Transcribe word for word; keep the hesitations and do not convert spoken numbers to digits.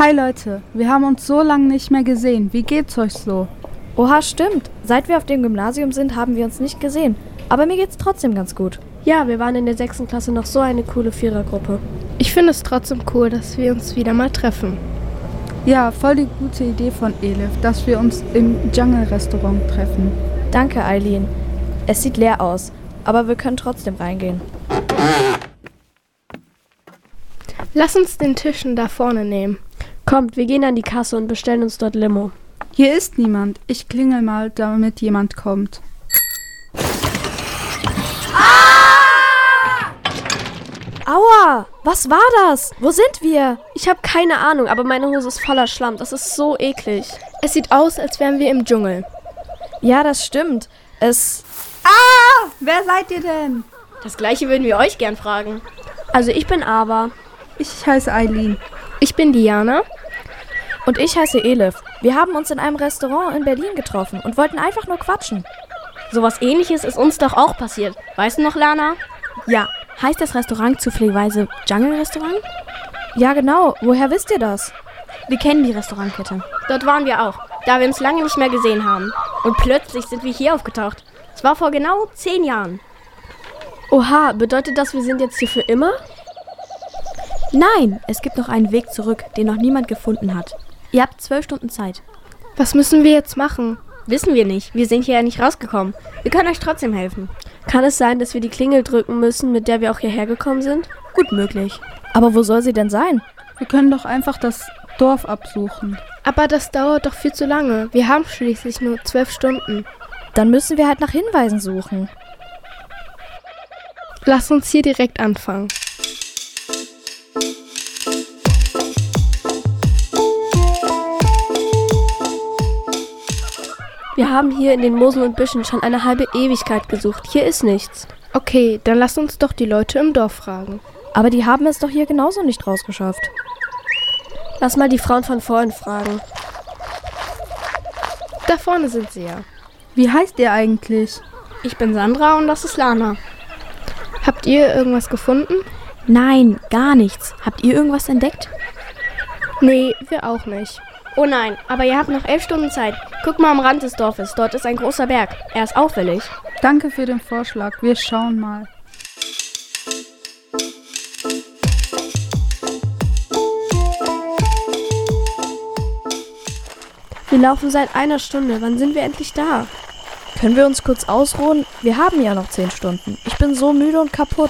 Hi Leute, wir haben uns so lange nicht mehr gesehen. Wie geht's euch so? Oha, stimmt. Seit wir auf dem Gymnasium sind, haben wir uns nicht gesehen. Aber mir geht's trotzdem ganz gut. Ja, wir waren in der sechsten Klasse noch so eine coole Vierergruppe. Ich finde es trotzdem cool, dass wir uns wieder mal treffen. Ja, voll die gute Idee von Elif, dass wir uns im Jungle-Restaurant treffen. Danke, Eileen. Es sieht leer aus, aber wir können trotzdem reingehen. Lass uns den Tischen da vorne nehmen. Kommt, wir gehen an die Kasse und bestellen uns dort Limo. Hier ist niemand. Ich klingel mal, damit jemand kommt. Aua! Was war das? Wo sind wir? Ich habe keine Ahnung, aber meine Hose ist voller Schlamm. Das ist so eklig. Es sieht aus, als wären wir im Dschungel. Ja, das stimmt. Es... Ah! Wer seid ihr denn? Das gleiche würden wir euch gern fragen. Also ich bin Ava. Ich heiße Eileen. Ich bin Diana. Und ich heiße Elif. Wir haben uns in einem Restaurant in Berlin getroffen und wollten einfach nur quatschen. Sowas Ähnliches ist uns doch auch passiert. Weißt du noch, Lana? Ja. Heißt das Restaurant zufälligerweise Jungle-Restaurant? Ja, genau. Woher wisst ihr das? Wir kennen die Restaurantkette. Dort waren wir auch, da wir uns lange nicht mehr gesehen haben. Und plötzlich sind wir hier aufgetaucht. Es war vor genau zehn Jahren. Oha, bedeutet das, wir sind jetzt hier für immer? Nein, es gibt noch einen Weg zurück, den noch niemand gefunden hat. Ihr habt zwölf Stunden Zeit. Was müssen wir jetzt machen? Wissen wir nicht. Wir sind hier ja nicht rausgekommen. Wir können euch trotzdem helfen. Kann es sein, dass wir die Klingel drücken müssen, mit der wir auch hierher gekommen sind? Gut möglich. Aber wo soll sie denn sein? Wir können doch einfach das Dorf absuchen. Aber das dauert doch viel zu lange. Wir haben schließlich nur zwölf Stunden. Dann müssen wir halt nach Hinweisen suchen. Lass uns hier direkt anfangen. Wir haben hier in den Moosen und Büschen schon eine halbe Ewigkeit gesucht. Hier ist nichts. Okay, dann lass uns doch die Leute im Dorf fragen. Aber die haben es doch hier genauso nicht rausgeschafft. Lass mal die Frauen von vorhin fragen. Da vorne sind sie ja. Wie heißt ihr eigentlich? Ich bin Sandra und das ist Lana. Habt ihr irgendwas gefunden? Nein, gar nichts. Habt ihr irgendwas entdeckt? Nee, wir auch nicht. Oh nein, aber ihr habt noch elf Stunden Zeit. Guck mal am Rand des Dorfes, dort ist ein großer Berg. Er ist auffällig. Danke für den Vorschlag, wir schauen mal. Wir laufen seit einer Stunde. Wann sind wir endlich da? Können wir uns kurz ausruhen? Wir haben ja noch zehn Stunden. Ich bin so müde und kaputt.